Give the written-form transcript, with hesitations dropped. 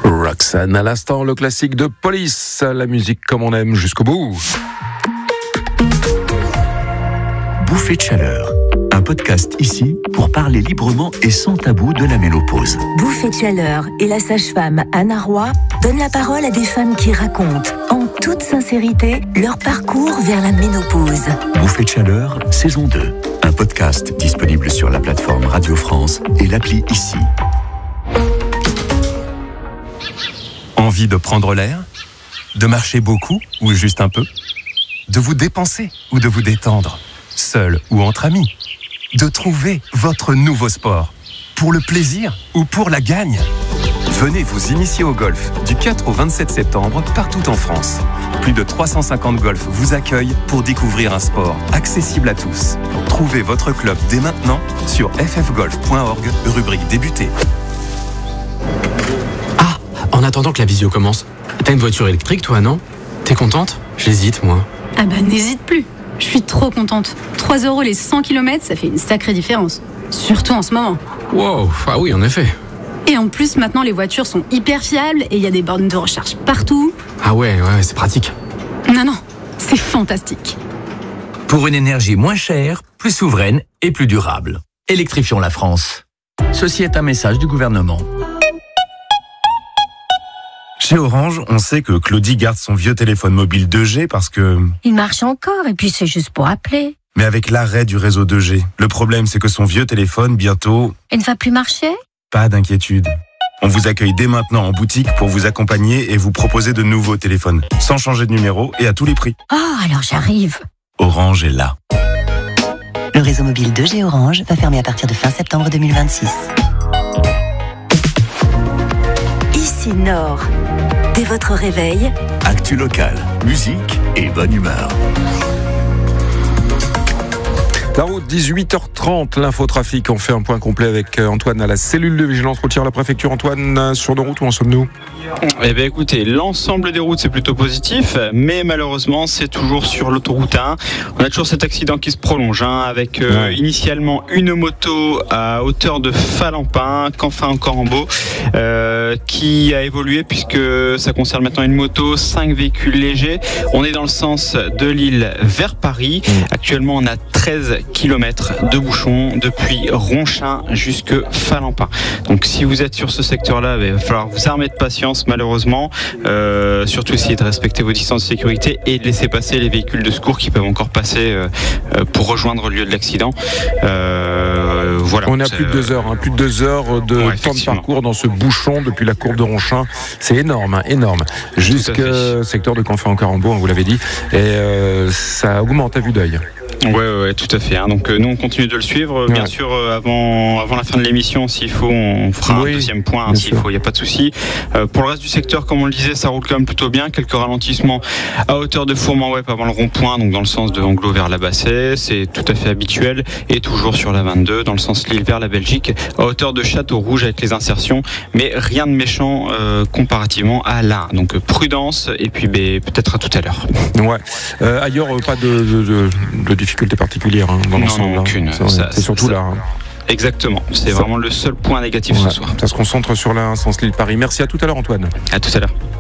Roxane, à l'instant, le classique de Police, la musique comme on aime jusqu'au bout. Bouffée de chaleur, un podcast ici pour parler librement et sans tabou de la ménopause. Bouffée de chaleur et la sage-femme Anna Roy donnent la parole à des femmes qui racontent, en toute sincérité, leur parcours vers la ménopause. Bouffée de chaleur, saison 2, un podcast disponible sur la plateforme Radio France et l'appli ici. Envie de prendre l'air ? De marcher beaucoup ou juste un peu ? De vous dépenser ou de vous détendre ? Seul ou entre amis ? De trouver votre nouveau sport ? Pour le plaisir ou pour la gagne ? Venez vous initier au golf du 4 au 27 septembre partout en France. Plus de 350 golfs vous accueillent pour découvrir un sport accessible à tous. Trouvez votre club dès maintenant sur ffgolf.org, rubrique débuter. En attendant que la visio commence, t'as une voiture électrique toi, non ? T'es contente ? J'hésite moi. Ah bah n'hésite plus. Je suis trop contente. 3 € les 100 km, ça fait une sacrée différence. Surtout en ce moment. Wow, ah oui en effet. Et en plus maintenant les voitures sont hyper fiables et il y a des bornes de recharge partout. Ah ouais, c'est pratique. Non, c'est fantastique. Pour une énergie moins chère, plus souveraine et plus durable. Électrifions la France. Ceci est un message du gouvernement. Chez Orange, on sait que Claudie garde son vieux téléphone mobile 2G parce que... Il marche encore et puis c'est juste pour appeler. Mais avec l'arrêt du réseau 2G, le problème c'est que son vieux téléphone, bientôt... Il ne va plus marcher ? Pas d'inquiétude. On vous accueille dès maintenant en boutique pour vous accompagner et vous proposer de nouveaux téléphones, sans changer de numéro et à tous les prix. Oh, alors j'arrive. Orange est là. Le réseau mobile 2G Orange va fermer à partir de fin septembre 2026. Ici Nord. Dès votre réveil, Actu local, musique et bonne humeur. La route, 18h30, l'infotrafic. On fait un point complet avec Antoine à la cellule de vigilance routière de la préfecture. Antoine, sur nos routes, où en sommes-nous ? Eh bien écoutez, l'ensemble des routes c'est plutôt positif, mais malheureusement c'est toujours sur l'autoroute 1. On a toujours cet accident qui se prolonge, avec initialement une moto à hauteur de Falampin, Canfin-Corambeau, qui a évolué puisque ça concerne maintenant une moto, 5 véhicules légers. On est dans le sens de Lille vers Paris. Actuellement on a 13 km de bouchons depuis Ronchin jusque Falampin. Donc si vous êtes sur ce secteur-là, il va falloir vous armer de patience malheureusement. Surtout essayez de respecter vos distances de sécurité et de laisser passer les véhicules de secours qui peuvent encore passer pour rejoindre le lieu de l'accident. Voilà. On a plus de 2 heures, plus de 2 heures de temps de parcours dans ce bouchon depuis la courbe de Ronchin. C'est énorme, énorme. Jusqu'au secteur de Canfin-Corambeau, vous l'avez dit. Et ça augmente à vue d'œil. Ouais, tout à fait. Donc nous on continue de le suivre. Bien sûr, avant la fin de l'émission, s'il faut, on fera un deuxième point. S'il faut, il n'y a pas de souci. Pour le reste du secteur, comme on le disait, ça roule quand même plutôt bien. Quelques ralentissements à hauteur de Fourment-Web avant le rond-point, donc dans le sens de Anglo vers la Bassée, c'est tout à fait habituel. Et toujours sur la 22, dans le sens Lille vers la Belgique, à hauteur de Château-Rouge avec les insertions, mais rien de méchant comparativement à là. Donc prudence et puis peut-être à tout à l'heure. Ailleurs, pas de difficultés particulières dans l'ensemble. Non, aucune. C'est surtout là. Exactement. C'est vraiment le seul point négatif ce soir. Ça se concentre sur la sens Lille-Paris. Merci à tout à l'heure, Antoine. À tout à l'heure.